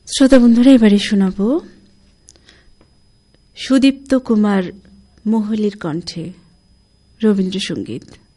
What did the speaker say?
শ্রোতা বন্ধুরা, এবারে শোনাব সুদীপ্ত কুমার মোহলির কণ্ঠে রবীন্দ্রসঙ্গীত।